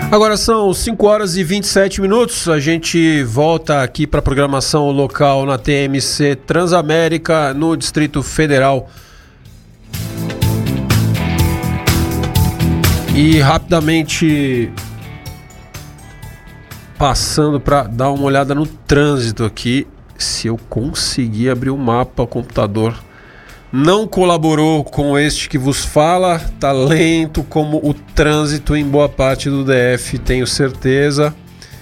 Agora são 5 horas e 27 minutos. A gente volta aqui para a programação local na TMC Transamérica, no Distrito Federal. E rapidamente passando para dar uma olhada no trânsito aqui. Se eu conseguir abrir o mapa, o computador não colaborou com este que vos fala. Tá lento como o trânsito em boa parte do DF, tenho certeza.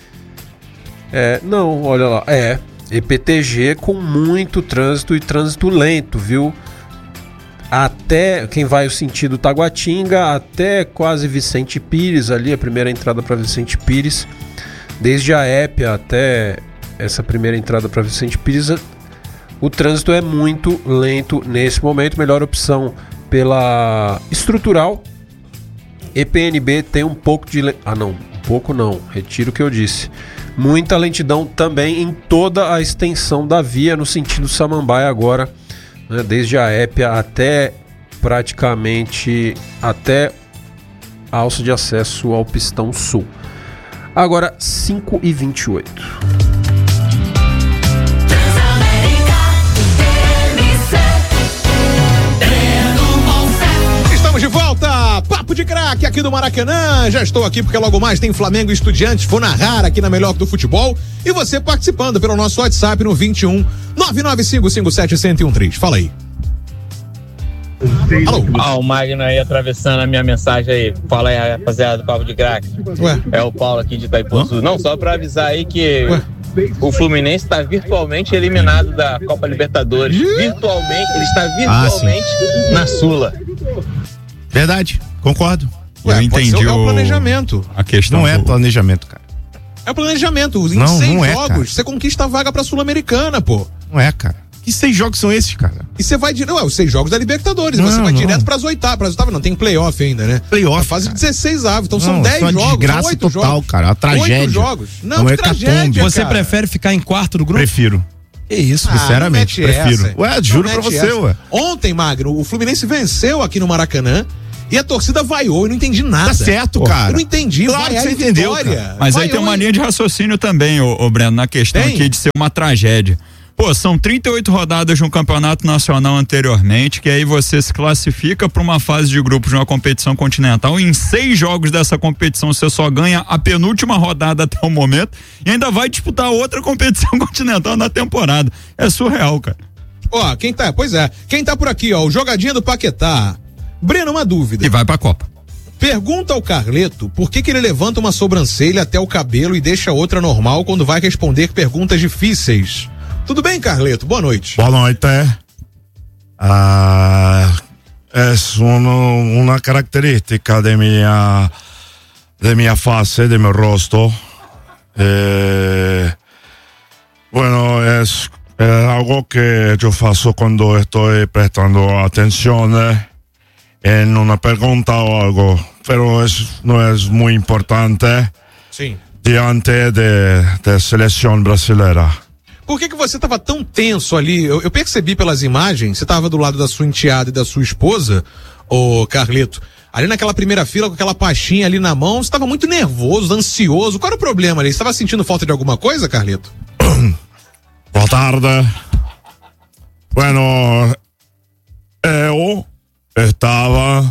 Não, olha lá. EPTG com muito trânsito e trânsito lento, viu? Até quem vai o sentido Taguatinga, até quase Vicente Pires, ali a primeira entrada para Vicente Pires. Desde a Épia até essa primeira entrada para Vicente Pires, o trânsito é muito lento nesse momento. Melhor opção pela Estrutural. EPNB tem um pouco de... retiro o que eu disse. Muita lentidão também em toda a extensão da via no sentido Samambaia agora, né, desde a Épia até praticamente até a alça de acesso ao Pistão Sul. Agora 5h28. De volta, Papo de Craque aqui do Maracanã. Já estou aqui porque logo mais tem Flamengo e Estudiantes. Vou narrar aqui na Melhor do Futebol. E você participando pelo nosso WhatsApp no 21 995571013. Fala aí. Alô. O Magno aí atravessando a minha mensagem aí. Fala aí, rapaziada do Papo de Craque. É o Paulo aqui de Itaipuçu. Não, só pra avisar aí que o Fluminense está virtualmente eliminado da Copa Libertadores. Virtualmente, ele está virtualmente na Sula. Verdade, concordo. Eu entendi o planejamento. A questão não é planejamento, cara. É planejamento. Em 100 jogos, você conquista a vaga pra Sul-Americana, pô. Não é, cara. Que 6 jogos são esses, cara? E você vai direto. Os 6 jogos da Libertadores. Você vai direto pras oitavas. Não, tem playoff ainda, né? Playoff. A fase 16 avos. Então são 10 jogos. Desgraça são 8 total, jogos. cara. A tragédia. 8 jogos. Não, é tragédia. Você prefere ficar em quarto do grupo? Prefiro. Que isso? Sinceramente, prefiro. Essa. Ué, juro pra você, ué. Ontem, Magno, o Fluminense venceu aqui no Maracanã. E a torcida vaiou e não entendi nada. Tá certo, cara. Eu não entendi. Claro que você entendeu, cara. Mas aí tem uma linha de raciocínio também, ô Breno, na questão aqui de ser uma tragédia. Pô, são 38 rodadas de um campeonato nacional anteriormente, que aí você se classifica para uma fase de grupos de uma competição continental. Em 6 jogos dessa competição você só ganha a penúltima rodada até o momento e ainda vai disputar outra competição continental na temporada. É surreal, cara. Quem tá por aqui, o Jogadinha do Paquetá. Breno, uma dúvida. E vai pra Copa. Pergunta ao Carleto por que ele levanta uma sobrancelha até o cabelo e deixa outra normal quando vai responder perguntas difíceis. Tudo bem, Carleto? Boa noite. Boa noite. É uma característica de minha face, de meu rosto. Bueno, es algo que yo faço cuando estoy prestando atención en una pregunta o algo, pero no es muy importante diante de seleção brasileira. Por que você estava tão tenso ali? Eu percebi pelas imagens, você estava do lado da sua enteada e da sua esposa, ô Carleto, ali naquela primeira fila com aquela pastinha ali na mão, você estava muito nervoso, ansioso. Qual era o problema ali? Você estava sentindo falta de alguma coisa, Carleto? Boa tarde. Bueno, eu estava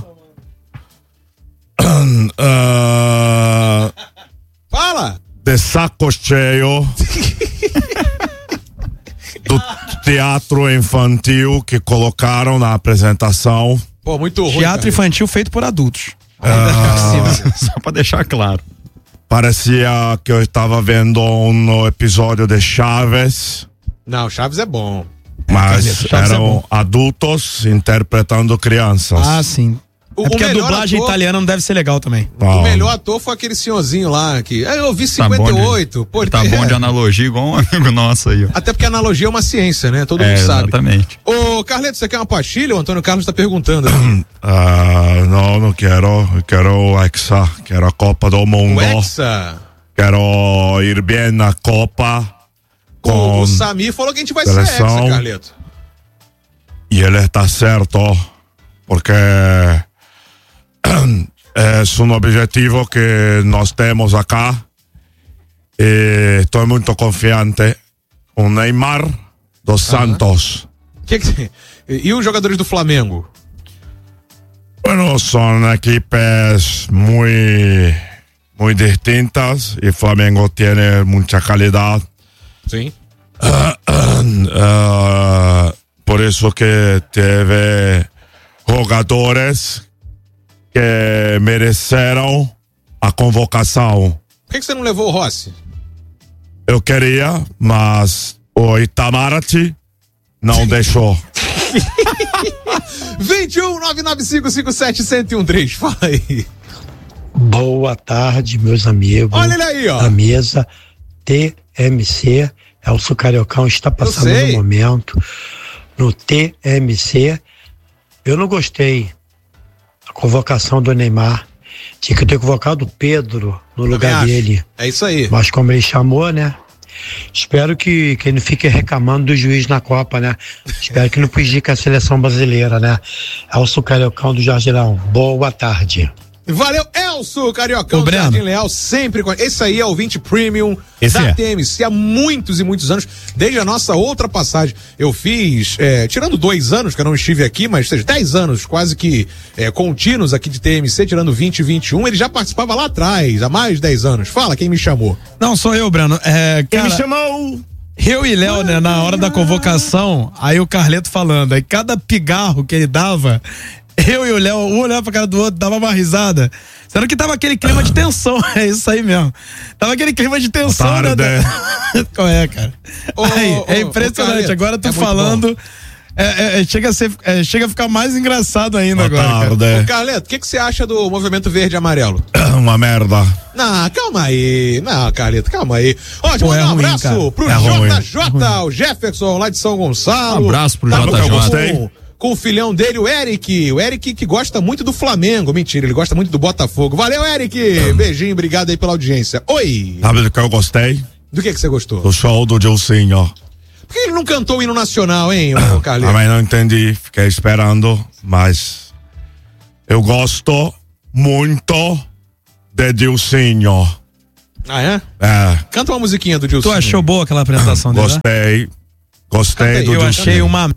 fala de saco cheio do teatro infantil que colocaram na apresentação. Pô, muito ruim. Teatro infantil feito por adultos. Só pra deixar claro. Parecia que eu estava vendo um episódio de Chaves. Não, Chaves é bom. Mas eram adultos interpretando crianças. Ah, sim. É porque a dublagem italiana não deve ser legal também. O melhor ator foi aquele senhorzinho lá que eu vi 58. Tá bom de analogia, igual um amigo nosso aí. Até porque a analogia é uma ciência, né? Todo mundo sabe. Exatamente. Ô, Carleto, você quer uma pastilha? O Antônio Carlos tá perguntando. Não quero. Eu quero o Hexa. Quero a Copa do Mundo. O Hexa? Quero ir bem na Copa. O Samir falou que a gente vai ser Hexa, Carleto. E ele está certo. Porque é um objetivo que nós temos acá. E estou muito confiante com o Neymar dos Santos. E os jogadores do Flamengo? Bueno, são equipes muy distintas y Flamengo tiene mucha calidad. Sí. Por eso que teve jogadores que mereceram a convocação. Por que você não levou o Rossi? Eu queria, mas o Itamaraty não deixou. 21-995-57-1013, fala aí. Boa tarde, meus amigos. Olha ele aí, ó. A mesa TMC, Elcio Cariocão está passando no momento. No TMC, eu não gostei da convocação do Neymar. Tinha que ter convocado o Pedro no lugar dele. É isso aí. Mas como ele chamou, né? Espero que ele não fique reclamando do juiz na Copa, né? Espero que não prejudique a seleção brasileira, né? Elcio Cariocão do Jardim. Boa tarde. Valeu, Elcio Cariocão do Jardim Leal, sempre com... Esse aí é o 20 Premium da TMC há muitos e muitos anos, desde a nossa outra passagem. Eu fiz, tirando 2 anos que eu não estive aqui, mas 10 anos quase que contínuos aqui de TMC, tirando 20 e 21, ele já participava lá atrás, há mais de 10 anos. Fala, quem me chamou? Não, sou eu, Breno. Quem me chamou? Eu e Léo, né, na hora da convocação, aí o Carleto falando, aí cada pigarro que ele dava, eu e o Léo, um olhava pra cara do outro, dava uma risada. Sendo que tava aquele clima de tensão, é isso aí mesmo. Tava aquele clima de tensão, né? Qual é, cara? Aí, é impressionante, agora tu falando... chega a ficar mais engraçado ainda agora. Ô, Carleto, o que você acha do movimento verde e amarelo? Uma merda. Não, calma aí. Não, Carleto, calma aí. Ó, deixa eu mandar um abraço pro JJ, o Jefferson lá de São Gonçalo. Um abraço pro JJ. Com o filhão dele, o Eric. O Eric que gosta muito do Flamengo. Mentira, ele gosta muito do Botafogo. Valeu, Eric. Beijinho, obrigado aí pela audiência. Oi. Sabe do que eu gostei? Do que você gostou? Do show do Dilcinho. Por que ele não cantou o hino nacional, hein, Carlinhos? Também não entendi, fiquei esperando, mas eu gosto muito de Dilcinho. Ah, é? É. Canta uma musiquinha do Dilcinho. Tu achou boa aquela apresentação dele? Gostei do Dilcinho. Eu achei uma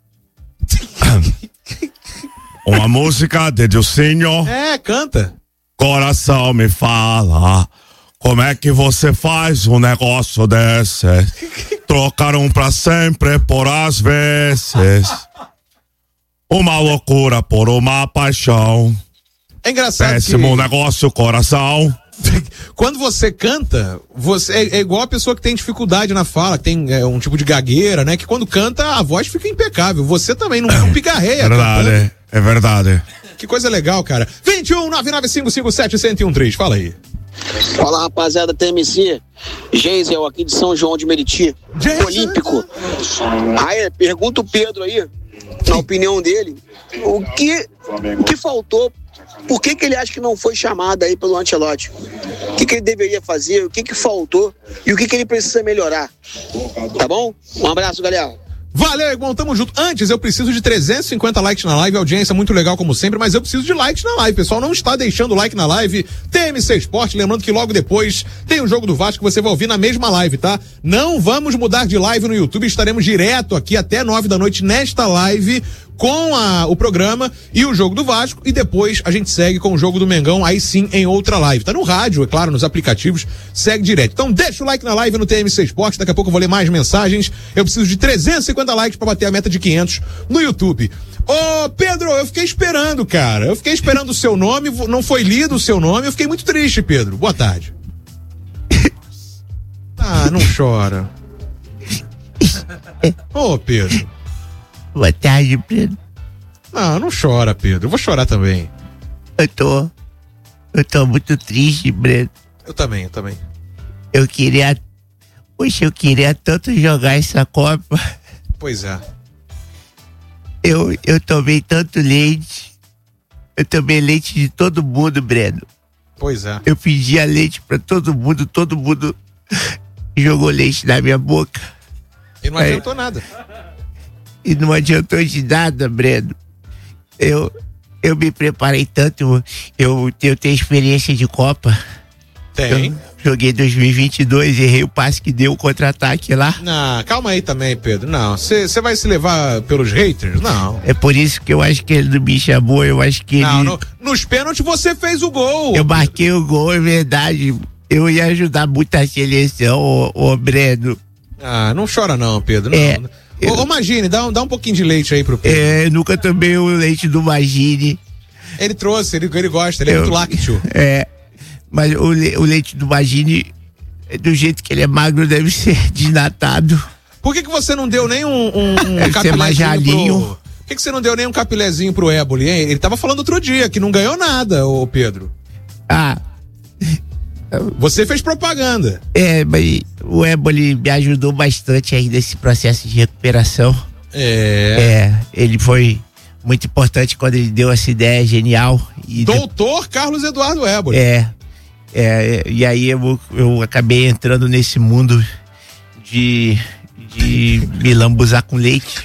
música de Dilcinho. Canta. Coração me fala, como é que você faz um negócio desse? Trocar pra sempre por às vezes. Uma loucura por uma paixão. É engraçado. Péssimo negócio, coração. Quando você canta, você é igual a pessoa que tem dificuldade na fala, que tem um tipo de gagueira, né? Que quando canta, a voz fica impecável. Você também não pigarreia. Verdade, é verdade. Que coisa legal, cara. 21-99557-1013, fala aí. Fala, rapaziada, TMC. Geisel aqui de São João de Meriti, Olímpico. Aí, pergunta o Pedro aí, na opinião dele, o que faltou, por que ele acha que não foi chamado aí pelo Ancelotti? O que ele deveria fazer, o que faltou e o que ele precisa melhorar. Tá bom? Um abraço, galera. Valeu, irmão, tamo junto. Antes, eu preciso de 350 likes na live, audiência muito legal como sempre, mas eu preciso de likes na live, pessoal, não está deixando like na live, TMC Esporte, lembrando que logo depois tem o jogo do Vasco que você vai ouvir na mesma live, tá? Não vamos mudar de live no YouTube, estaremos direto aqui até 9 da noite nesta live com o programa e o jogo do Vasco, e depois a gente segue com o jogo do Mengão, aí sim em outra live. Tá no rádio, é claro, nos aplicativos, segue direto. Então deixa o like na live no TMC Esporte, daqui a pouco eu vou ler mais mensagens. Eu preciso de 350 likes pra bater a meta de 500 no YouTube. Ô, Pedro, eu fiquei esperando, cara. Eu fiquei esperando o seu nome, não foi lido o seu nome, eu fiquei muito triste, Pedro. Boa tarde. Ah, não chora. Ô, Pedro. Boa tarde, Pedro. Não chora, Pedro. Eu vou chorar também. Eu tô muito triste, Breno. Eu também. Eu queria tanto jogar essa Copa. Pois é. Eu tomei tanto leite. Eu tomei leite de todo mundo, Breno. Pois é. Eu pedia leite pra todo mundo jogou leite na minha boca. E não adiantou nada. E não adiantou de nada, Breno. Eu Eu me preparei tanto, eu tenho experiência de Copa. Tem. Eu joguei 2022, errei o passe que deu o contra-ataque lá. Não, calma aí também, Pedro. Não, você vai se levar pelos haters? Não. É por isso que eu acho que ele não me chamou, eu acho que não, nos pênaltis você fez o gol. Eu marquei o gol, é verdade. Eu ia ajudar muito a seleção, ô Breno. Ah, não chora não, Pedro. Não. Ô Magine, dá um pouquinho de leite aí pro Pedro. Eu nunca tomei o leite do Magine. Ele trouxe, ele gosta, ele é muito lácteo. Mas o leite do Magine, do jeito que ele é magro, deve ser desnatado. Por que você não deu nem um capilézinho Por que você não deu nem um capilézinho pro Éboli, hein? Ele tava falando outro dia que não ganhou nada, ô Pedro. Você fez propaganda. Mas o Éboli me ajudou bastante aí nesse processo de recuperação. Ele foi muito importante quando ele deu essa ideia genial. Doutor Carlos Eduardo Éboli. E aí eu acabei entrando nesse mundo de me lambuzar com leite.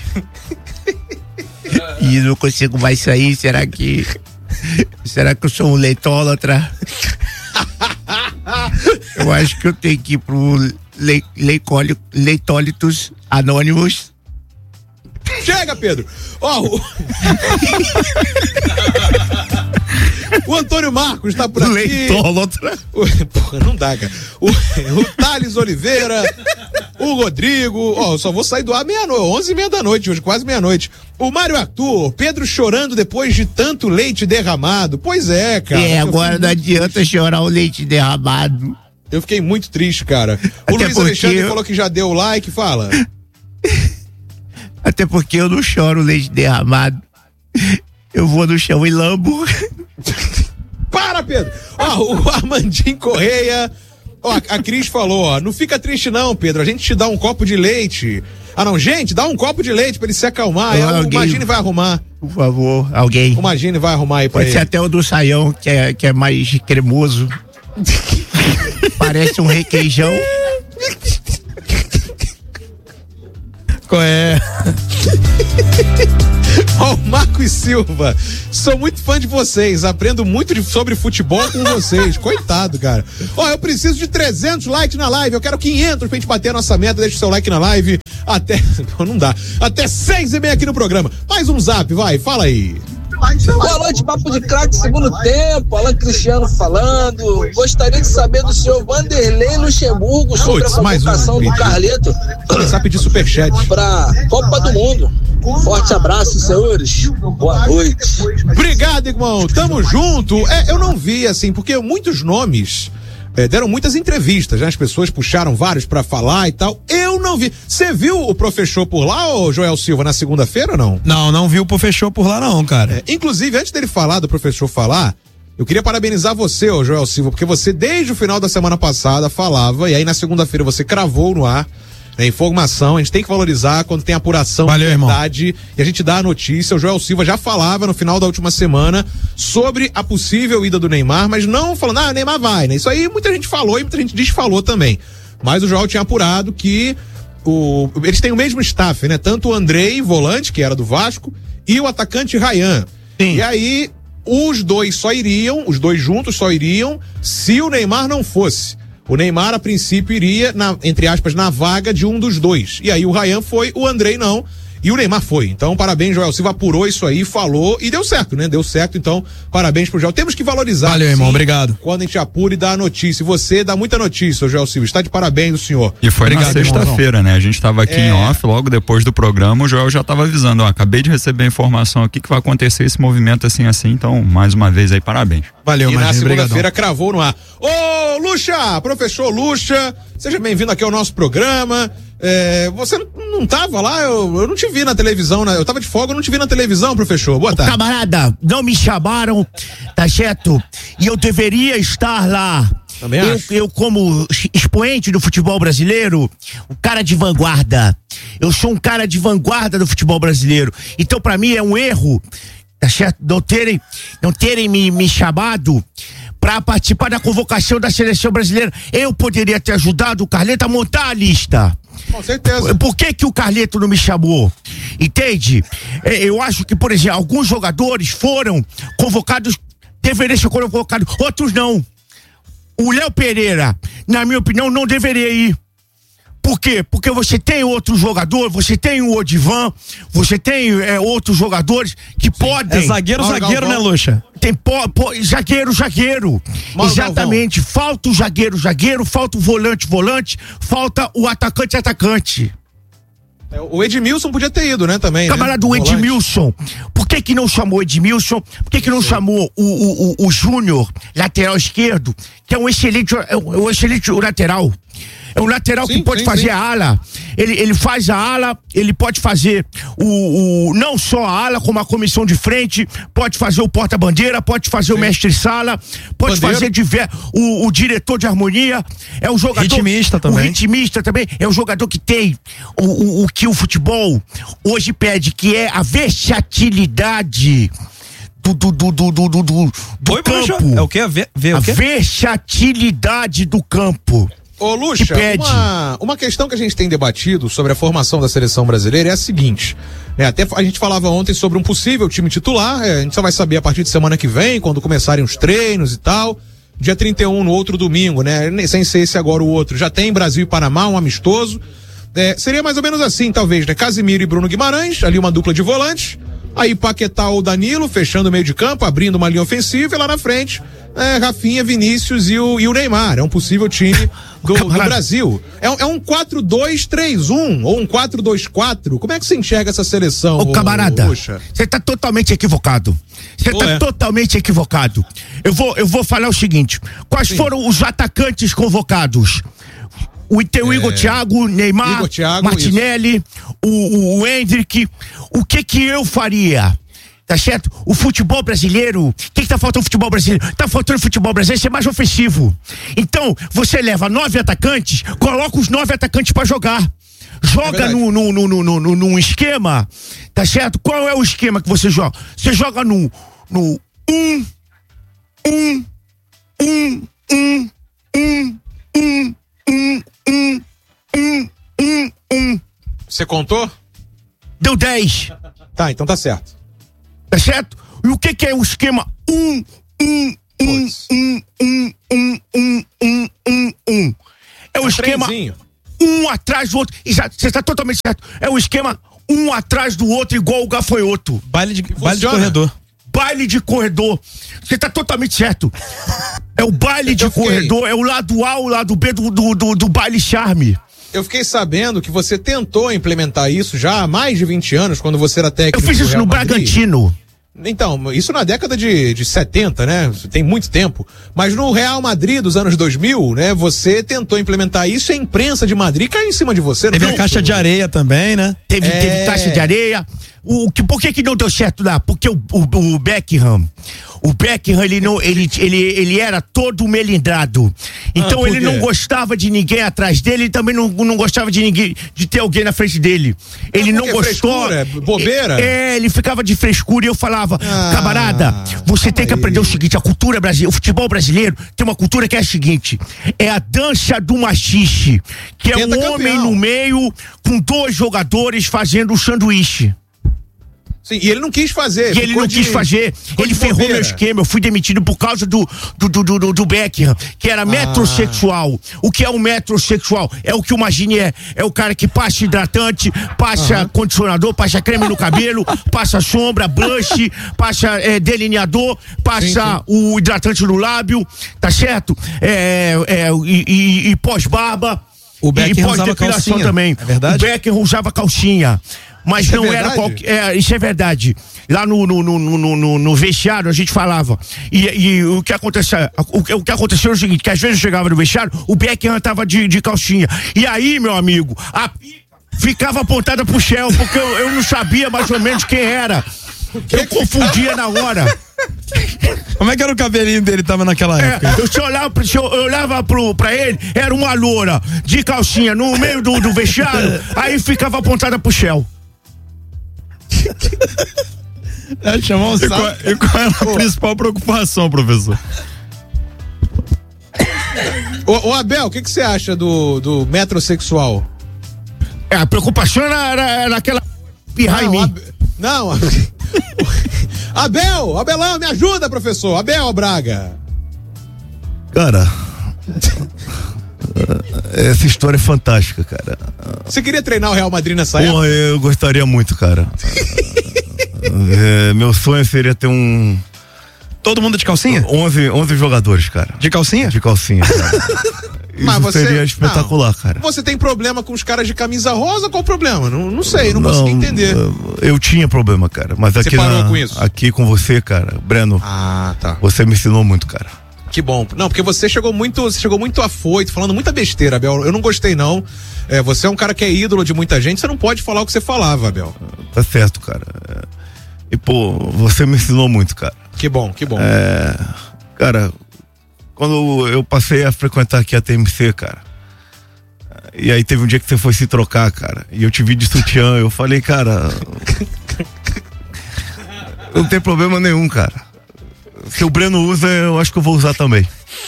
E não consigo mais sair. Será que eu sou um leitólatra? Eu acho que eu tenho que ir pro Leitólitos Anônimos. Chega, Pedro! O Antônio Marcos tá por aqui. Leitólatra. Porra, não dá, cara. O Thales Oliveira, o Rodrigo. Eu só vou sair do ar 11h30 da noite, hoje, quase meia-noite. O Mário Arthur, Pedro chorando depois de tanto leite derramado. Pois é, cara. Agora não adianta chorar o leite derramado. Eu fiquei muito triste, cara. O Luiz Alexandre falou que já deu o like, fala. Até porque eu não choro leite derramado. Eu vou no chão e lambo. Para, Pedro! O Armandinho Correia. A Cris falou, não fica triste não, Pedro, a gente te dá um copo de leite. Gente, dá um copo de leite pra ele se acalmar. O Magine vai arrumar. Por favor, alguém. O Magine vai arrumar aí pra ele. Pode ser até o do Saião, que é mais cremoso. Parece um requeijão. Qual é? O Marcos Silva, sou muito fã de vocês, aprendo muito sobre futebol com vocês. Coitado, cara. Eu preciso de 300 likes na live, eu quero 500 pra gente bater a nossa meta. Deixa o seu like na live não dá, até 6h30 aqui no programa. Mais um zap, vai, fala aí. Boa noite, Papo de Craque, segundo tempo, Alan Cristiano falando. Gostaria de saber do senhor Vanderlei Luxemburgo sobre a convocação do Carleto. Começar a pedir superchat pra Copa do Mundo. Forte abraço, senhores. Boa noite. Obrigado, irmão. Tamo junto. Eu não vi, assim, porque muitos nomes deram muitas entrevistas, né? As pessoas puxaram vários pra falar e tal. Eu não vi. Você viu o Professor por lá, ô Joel Silva, na segunda-feira ou não? Não vi o Professor por lá não, cara. Inclusive, antes dele falar, do Professor falar, eu queria parabenizar você, ô Joel Silva, porque você desde o final da semana passada falava, e aí na segunda-feira você cravou no ar informação. A gente tem que valorizar quando tem apuração de verdade, irmão. E a gente dá a notícia. O Joel Silva já falava no final da última semana sobre a possível ida do Neymar, mas não falando, o Neymar vai, né? Isso aí muita gente falou e muita gente desfalou também. Mas o Joel tinha apurado que eles têm o mesmo staff, né? Tanto o Andrei, volante, que era do Vasco, e o atacante Ryan. Sim. E aí, os dois juntos só iriam se o Neymar não fosse. O Neymar, a princípio, iria, entre aspas, na vaga de um dos dois. E aí o Ryan foi, o Andrei não. E o Neymar foi. Então, parabéns, Joel Silva apurou isso aí, falou e deu certo, né? Deu certo, então, parabéns pro Joel. Temos que valorizar. Valeu, irmão, obrigado. Quando a gente apura e dá a notícia. E você dá muita notícia, Joel Silva. Está de parabéns o senhor. E foi na sexta-feira, né? A gente tava aqui em off, logo depois do programa, o Joel já tava avisando, acabei de receber a informação aqui que vai acontecer esse movimento assim, então, mais uma vez aí, parabéns. Valeu, Magine. E na segunda-feira cravou no ar. Ô, Lucha, professor Lucha, seja bem-vindo aqui ao nosso programa. Você não tava lá, eu não te vi na televisão, né? Eu tava de folga, eu não te vi na televisão, professor. Boa tarde. Camarada, não me chamaram, tá certo? E eu deveria estar lá. Também acho. Eu como expoente do futebol brasileiro, um cara de vanguarda. Eu sou um cara de vanguarda do futebol brasileiro. Então, pra mim, é um erro, tá certo? Não terem me chamado pra participar da convocação da seleção brasileira. Eu poderia ter ajudado o Carleto a montar a lista. Com certeza. Por que o Carleto não me chamou? Entende? Eu acho que, por exemplo, alguns jogadores foram convocados, deveriam ser convocados, outros não. O Léo Pereira, na minha opinião, não deveria ir. Por quê? Porque você tem outro jogador, você tem o Odivan, você tem outros jogadores que podem... É zagueiro, né, Lucha? Tem zagueiro. Mauro Exatamente. Galvão. Falta o zagueiro, falta o volante, falta o atacante. O Edmilson podia ter ido, né, também. Camarada, né? o Edmilson. Por que não chamou o Edmilson? Por que não chamou o Júnior, lateral esquerdo, que é um excelente lateral? É um lateral que pode fazer a ala. Ele faz a ala, ele pode fazer não só a ala, como a comissão de frente, pode fazer o porta-bandeira, pode fazer o mestre-sala, pode fazer o diretor de harmonia. É um jogador. Ritmista também. O ritmista também. É um jogador que tem o que o futebol hoje pede, que é a versatilidade do campo. É o quê? A versatilidade do campo. Ô, Lucha, uma questão que a gente tem debatido sobre a formação da seleção brasileira é a seguinte, né? Até a gente falava ontem sobre um possível time titular, a gente só vai saber a partir de semana que vem, quando começarem os treinos e tal, dia 31, no outro domingo, né? Sem ser esse agora o outro, já tem Brasil e Panamá, um amistoso, seria mais ou menos assim, talvez, né? Casimiro e Bruno Guimarães, ali uma dupla de volantes, aí Paquetá ou Danilo, fechando o meio de campo, abrindo uma linha ofensiva, e lá na frente, Rafinha, Vinícius e o Neymar. É um possível time do Brasil. É um 4-2-3-1 ou um 4-2-4? Como é que você enxerga essa seleção? Ô, camarada, você tá totalmente equivocado. Totalmente equivocado. Eu vou falar o seguinte: quais foram os atacantes convocados? Tem o Igor Thiago, Neymar, Martinelli, o Hendrick. O que eu faria? Tá certo? O futebol brasileiro, o que tá faltando no futebol brasileiro? Tá faltando no futebol brasileiro ser mais ofensivo. Então, você leva 9 atacantes, coloca os 9 atacantes pra jogar. Joga num esquema, tá certo? Qual é o esquema que você joga? Você joga no 1. Você contou? Deu 10. Tá, então tá certo. Tá certo? E o que é o esquema 1? É o esquema um atrás do outro. Você está totalmente certo. É o esquema um atrás do outro, igual o gafanhoto. Baile de corredor. Baile de corredor. Você está totalmente certo. É o baile de corredor, é o lado A, o lado B do baile charme. Eu fiquei sabendo que você tentou implementar isso já há mais de 20 anos, quando você era técnico. Eu fiz isso no Bragantino. Então, isso na década de 70, né? Tem muito tempo. Mas no Real Madrid dos anos 2000, né? Você tentou implementar isso e a imprensa de Madrid caiu em cima de você. Teve a caixa de areia também, né? Teve caixa de areia. Por que não deu certo lá? Porque o Beckham, ele era todo melindrado. Então ele não gostava de ninguém atrás dele, ele também não gostava de ninguém, de ter alguém na frente dele. Ele não gostou. Frescura, bobeira? Ele ficava de frescura e eu falava, camarada, você tem que aprender o seguinte, a cultura brasileira, o futebol brasileiro tem uma cultura que é a seguinte, é a dança do machixe, que é um homem no meio com 2 jogadores fazendo o sanduíche. Sim, e ele não quis fazer. E ele não quis fazer. Ele ferrou meu esquema. Eu fui demitido por causa do Beckham, que era metrosexual. O que é um metrosexual? É o que o Magini é. É o cara que passa hidratante, passa condicionador, passa creme no cabelo, passa sombra, blush, passa delineador, passa o hidratante no lábio, tá certo? E pós-barba. O Beckham usava calcinha também. É verdade? O Beckham usava calcinha. Mas isso não era qualquer. Isso é verdade. Lá no vestiário a gente falava. E o que aconteceu? O que aconteceu é o seguinte: que às vezes eu chegava no vestiário, o Beckham tava de calcinha. E aí, meu amigo, a pica ficava apontada pro Shell, porque eu não sabia mais ou menos quem era. Eu confundia na hora. Como é que era o cabelinho dele tava naquela época? Eu olhava pra ele, era uma loura de calcinha no meio do vestiário, aí ficava apontada pro Shell. Chamar um saco. E qual era a principal preocupação, professor? Ô Abel, o que você acha do metrosexual? A preocupação era aquela pirra em mim. Abelão, me ajuda, professor. Abel Braga. Cara, essa história é fantástica, cara. Você queria treinar o Real Madrid nessa época? Eu gostaria muito, cara. Meu sonho seria ter um... Todo mundo de calcinha? 11 jogadores, cara. De calcinha? De calcinha, cara. Mas seria espetacular, cara. Você tem problema com os caras de camisa rosa? Qual o problema? Não sei, não consegui entender. Eu tinha problema, cara. Mas você parou com isso? Aqui com você, cara, Breno. Tá. Você me ensinou muito, cara. Que bom. Não, porque você chegou muito afoito, falando muita besteira, Abel. Eu não gostei, não. Você é um cara que é ídolo de muita gente, você não pode falar o que você falava, Abel. Tá certo, cara. E, pô, você me ensinou muito, cara. Que bom, que bom. Cara, quando eu passei a frequentar aqui a TMC, cara, e aí teve um dia que você foi se trocar, cara, e eu te vi de sutiã, eu falei, cara, não tem problema nenhum, cara. Se o Breno usa, eu acho que eu vou usar também.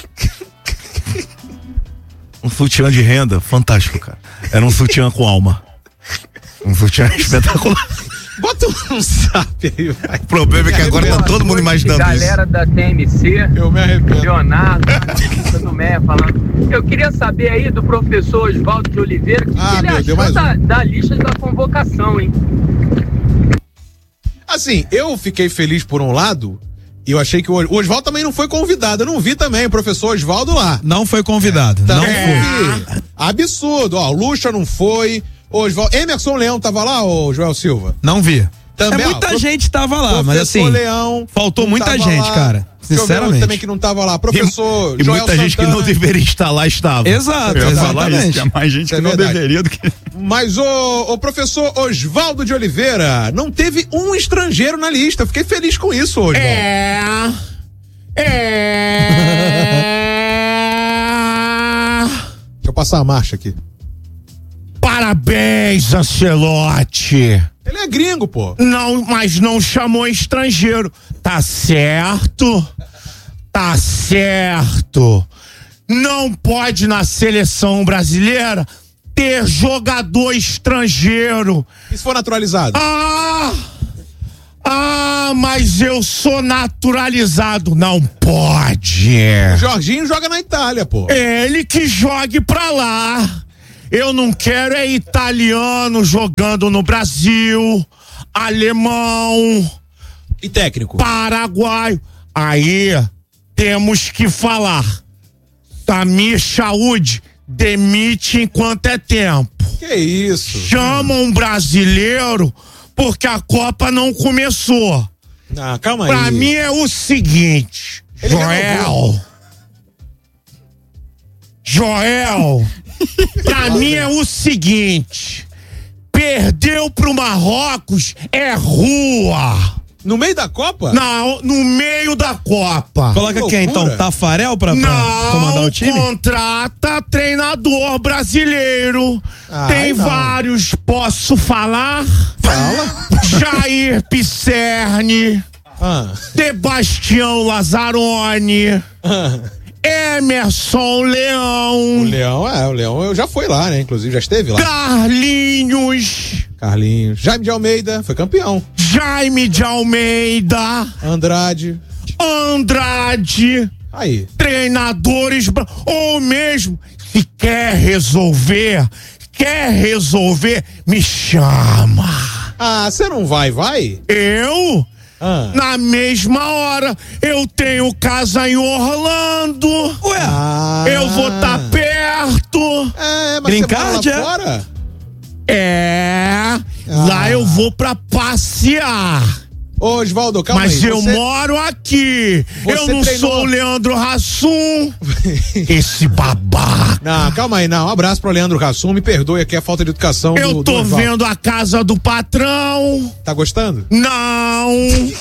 Um sutiã de renda, fantástico, cara. Era um sutiã com alma. Um sutiã espetacular. Bota um zap aí, vai. O problema é que agora tá todo mundo imaginando galera da TMC, eu me arrependo. Leonardo, do Meia falando. Eu queria saber aí do professor Osvaldo de Oliveira, o que ele achou da lista da convocação, hein? Assim, eu fiquei feliz por um lado, e eu achei que o Osvaldo também não foi convidado. Eu não vi também o professor Osvaldo lá. Não foi convidado, não foi. Absurdo, ó, o Lucha não foi. Osvaldo, Emerson Leão tava lá, ô Joel Silva? Não vi. Também, muita gente tava lá, mas assim, Leão, faltou muita gente, lá, cara. Sinceramente. Também que não tava lá. Professor e Joel muita gente que não deveria estar lá estava. Exato, exatamente. Tinha mais gente que não deveria do que... Mas o professor Osvaldo de Oliveira, não teve um estrangeiro na lista. Fiquei feliz com isso, Osvaldo. Deixa eu passar a marcha aqui. Parabéns, Ancelotti. Ele é gringo, pô. Não, mas não chamou estrangeiro. Tá certo? Tá certo. Não pode na seleção brasileira ter jogador estrangeiro. E se for naturalizado? Mas eu sou naturalizado. Não pode. O Jorginho joga na Itália, pô. Ele que jogue pra lá. Eu não quero italiano jogando no Brasil, alemão e técnico, paraguaio. Aí temos que falar. Samir Chaud demite enquanto é tempo. Que isso? Chama um brasileiro porque a Copa não começou. Calma aí. Pra mim é o seguinte, Joel, pra mim é o seguinte: perdeu pro Marrocos é rua. No meio da Copa? Não, no meio da Copa. Coloca quem então? Tafarel pra comandar o time? Contrata treinador brasileiro. Tem vários, posso falar? Fala. Jair Pisserni, Sebastião Lazzaroni, Emerson Leão. O Leão já foi lá, né? Inclusive, já esteve lá. Carlinhos. Jaime de Almeida, foi campeão. Jaime de Almeida. Andrade. Aí. Treinadores. Ou mesmo, se quer resolver, me chama. Você não vai? Eu? Na mesma hora, eu tenho casa em Orlando. Eu vou estar perto. Mas Brincar, você mora lá fora? Lá eu vou pra passear. Ô, Osvaldo, calma mas aí. Mas eu moro aqui. Eu não sou o Leandro Hassum. Esse babaca. Não, calma aí, não. Um abraço pro Leandro Hassum. Me perdoe aqui a falta de educação eu tô vendo a casa do patrão. Tá gostando? Não.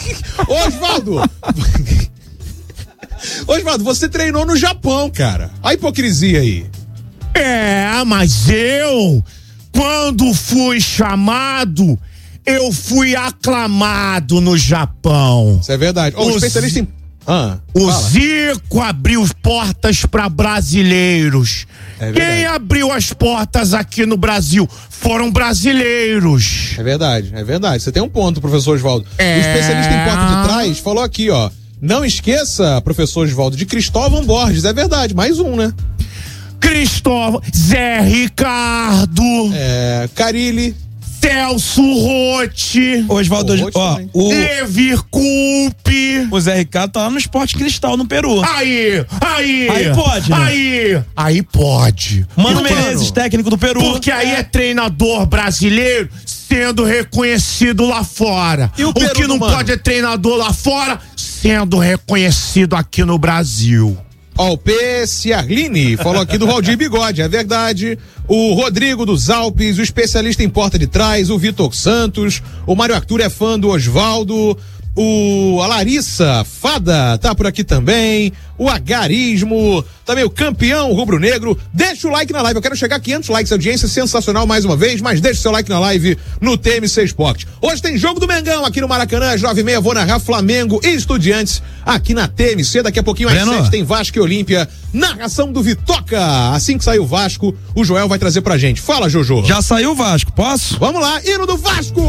Osvaldo, você treinou no Japão, cara. A hipocrisia aí. Mas quando fui chamado, eu fui aclamado no Japão. Isso é verdade. O especialista em... O Zico abriu portas para brasileiros. Quem abriu as portas aqui no Brasil foram brasileiros. É verdade. Você tem um ponto, professor Osvaldo. O especialista em porta de trás falou aqui, ó. Não esqueça, professor Osvaldo, de Cristóvão Borges. É verdade, mais um, né? Cristóvão, Zé Ricardo. Carilli. Celso Rotti. Osvaldo, o Levir Coupe. O Zé Ricardo tá lá no Esporte Cristal, no Peru. Aí pode, né? Aí pode. Mano Menezes, técnico do Peru. Porque aí é treinador brasileiro sendo reconhecido lá fora. E o que não pode é treinador lá fora sendo reconhecido aqui no Brasil. Ó, o P. Ciarline falou aqui do Valdir Bigode, é verdade. O Rodrigo dos Alpes, o especialista em porta de trás, o Vitor Santos, o Mário Arthur é fã do Osvaldo, a Larissa Fada tá por aqui também, o Agarismo, também o campeão rubro-negro. Deixa o like na live, eu quero chegar a 500 likes, audiência sensacional mais uma vez, mas deixa o seu like na live no TMC Esporte. Hoje tem jogo do Mengão aqui no Maracanã, às 9h30, vou narrar Flamengo e Estudiantes aqui na TMC, daqui a pouquinho às 7 tem Vasco e Olímpia, narração do Vitoca. Assim que sair o Vasco, o Joel vai trazer pra gente. Fala, Jojo. Já saiu o Vasco, posso? Vamos lá, hino do Vasco!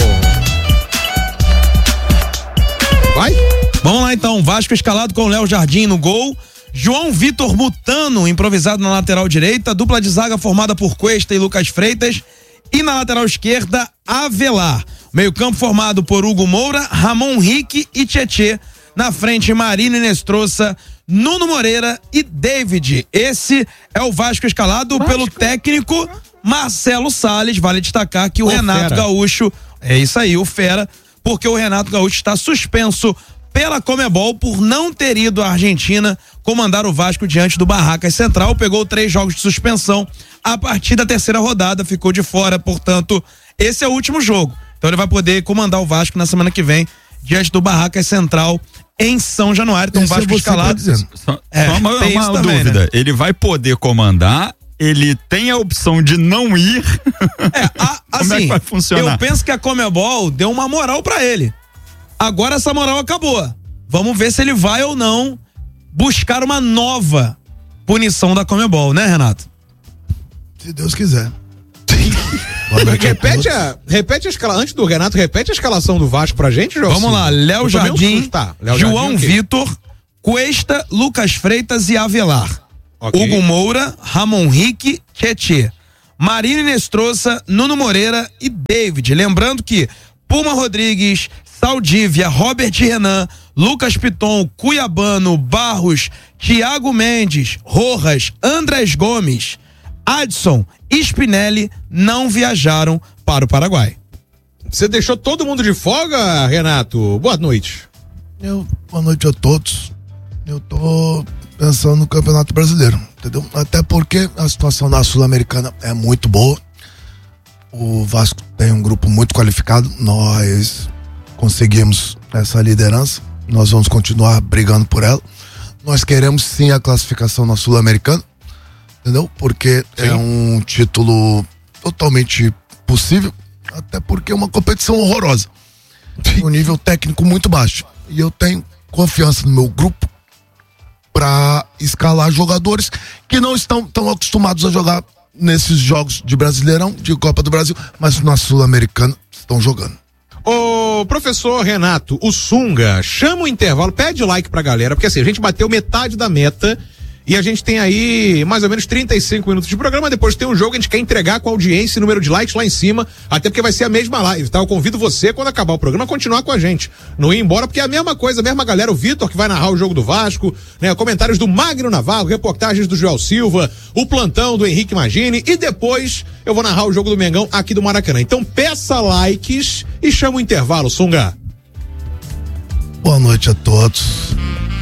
Vai? Vamos lá então, Vasco escalado com o Léo Jardim no gol, João Vitor Mutano improvisado na lateral direita, dupla de zaga formada por Cuesta e Lucas Freitas, e na lateral esquerda, Avelar. Meio campo formado por Hugo Moura, Ramon Henrique e Tietê. Na frente, Marino Inestrosa, Nuno Moreira e David. Esse é o Vasco escalado pelo técnico Marcelo Salles. Vale destacar que o Renato Gaúcho, é isso aí, o Fera, porque o Renato Gaúcho está suspenso pela Conmebol por não ter ido à Argentina comandar o Vasco diante do Barracas Central. Pegou 3 jogos de suspensão a partir da 3ª rodada, ficou de fora, portanto, esse é o último jogo. Então ele vai poder comandar o Vasco na semana que vem diante do Barracas Central em São Januário. Então o Vasco escalado. Só uma dúvida, né? Ele vai poder comandar, ele tem a opção de não ir. Como é que vai funcionar? Eu penso que a Conmebol deu uma moral pra ele. Agora essa moral acabou. Vamos ver se ele vai ou não buscar uma nova punição da Conmebol, né, Renato? Se Deus quiser. Repete a escalação. Antes do Renato, repete a escalação do Vasco pra gente, João. Vamos lá, Léo Jardim, João Vitor, Cuesta, Lucas Freitas e Avelar. Okay. Hugo Moura, Ramon Henrique, Tietê. Marino Inestrosa, Nuno Moreira e David. Lembrando que Puma Rodrigues, Saldívia, Robert Renan, Lucas Piton, Cuiabano, Barros, Thiago Mendes, Rojas, Andrés Gomes, Adson e Spinelli não viajaram para o Paraguai. Você deixou todo mundo de folga, Renato? Boa noite. Boa noite a todos. Eu tô pensando no Campeonato Brasileiro, entendeu? Até porque a situação na Sul-Americana é muito boa. O Vasco tem um grupo muito qualificado. Nós conseguimos essa liderança. Nós vamos continuar brigando por ela. Nós queremos sim a classificação na Sul-Americana, entendeu? Porque é um título totalmente possível, até porque é uma competição horrorosa, um nível técnico muito baixo. E eu tenho confiança no meu grupo para escalar jogadores que não estão tão acostumados a jogar nesses jogos de Brasileirão, de Copa do Brasil, mas na Sul-Americana estão jogando. Ô, professor Renato, o Sunga, chama o intervalo, pede like pra galera, porque assim, a gente bateu metade da meta e a gente tem aí mais ou menos 35 minutos de programa, depois tem um jogo, a gente quer entregar com a audiência e número de likes lá em cima, até porque vai ser a mesma live, tá? Eu convido você, quando acabar o programa, a continuar com a gente, não ir embora, porque é a mesma coisa, a mesma galera, o Vitor que vai narrar o jogo do Vasco, né? Comentários do Magno Navarro, reportagens do Joel Silva, o plantão do Henrique Magini, e depois eu vou narrar o jogo do Mengão aqui do Maracanã. Então peça likes e chama o intervalo, Sunga. Boa noite a todos.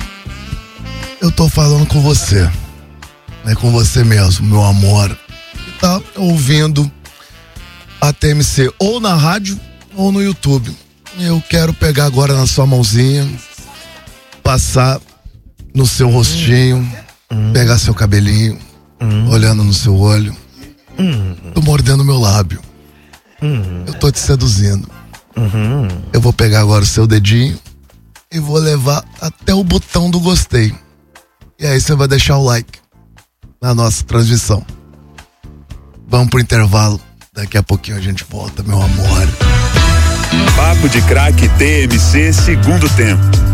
Eu tô falando com você, né? Com você mesmo, meu amor. Que tá ouvindo a TMC ou na rádio ou no YouTube. Eu quero pegar agora na sua mãozinha, passar no seu rostinho, pegar seu cabelinho, olhando no seu olho. Tô mordendo meu lábio. Eu tô te seduzindo. Eu vou pegar agora o seu dedinho e vou levar até o botão do gostei. E aí você vai deixar o like na nossa transmissão. Vamos pro intervalo. Daqui a pouquinho a gente volta, meu amor. Papo de Craque TMC, segundo tempo.